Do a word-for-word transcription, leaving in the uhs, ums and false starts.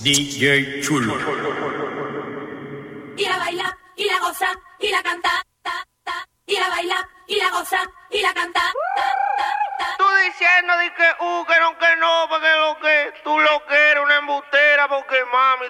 D J Chulo. Y la baila, y la goza, y la canta, ta, ta, y la baila, y la goza, y la canta, ta, ta, ta. Tú diciendo de que, uh, que no, que no, porque lo que tú lo que eres una embustera, porque mami.